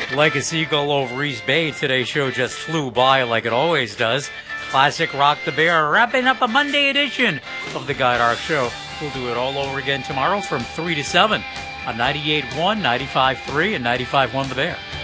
Like a seagull over East Bay, today's show just flew by like it always does. Classic Rock the Bear, wrapping up a Monday edition of the Guy Dark Show. We'll do it all over again tomorrow from 3 to 7 on 98.1, 95.3, and 95.1 The Bear.